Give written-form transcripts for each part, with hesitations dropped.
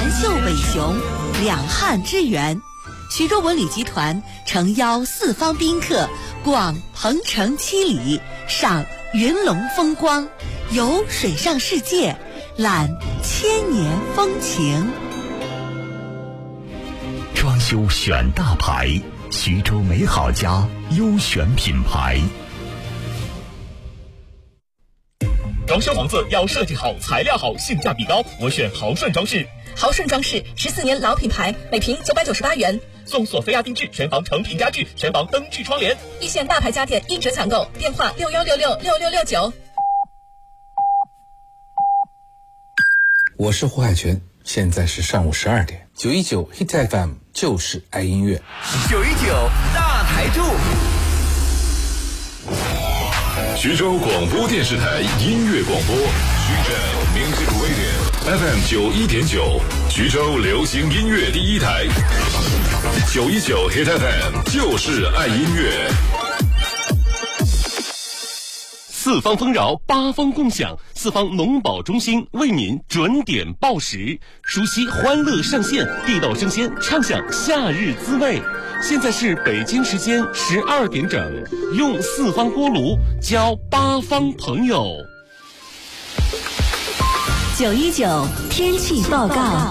南秀北雄，两汉之源。徐州文旅集团诚邀四方宾客逛鹏城七里，赏云龙风光，游水上世界，览千年风情。 装修选大牌，徐州美好家优选品牌。 装修房子要设计好、材料好、性价比高，我选豪顺装饰。 豪顺装饰14年老品牌，每平998元， 送索菲亚定制全房成品家具、全房灯具窗帘， 一线大牌家电1折抢购，电话61666669。 我是胡海泉，现在是上午12点，919 Hit FM 就是爱音乐。 919大台柱。 徐州广播电视台音乐广播，徐州 Music Radio FM 91.9，徐州流行音乐第一台，919 Hit FM 就是爱音乐。 四方丰饶，八方共享，四方农保中心为您准点报时，熟悉欢乐上线，地道生鲜，畅享夏日滋味。现在是北京时间12点整，用四方锅炉交八方朋友。 919天气报告。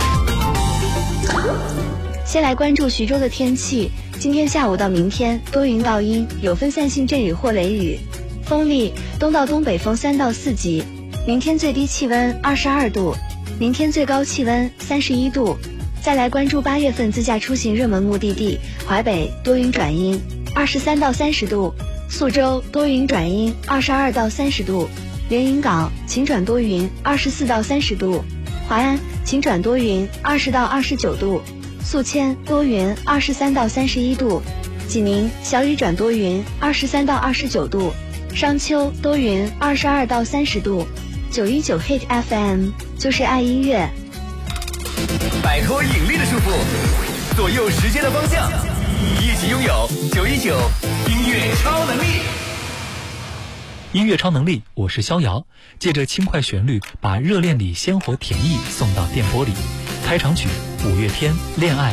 先来关注徐州的天气，今天下午到明天多云到阴，有分散性阵雨或雷雨，风力东到东北风3到4级。明天最低气温22度，明天最高气温31度。再来关注8月份自驾出行热门目的地，淮北多云转阴，23到30度；宿州多云转阴，22到30度；连云港晴转多云，24到30度；淮安晴转多云，20到29度；宿迁多云，23到31度；济宁小雨转多云，23到29度；商丘多云，22到30度。919 Hit FM 就是爱音乐。 摆脱引力的束缚，左右时间的方向，一起拥有919音乐超能力。 音乐超能力，我是逍遥，借着轻快旋律，把热恋里鲜活甜意送到电波里。开场曲5月天《恋爱》。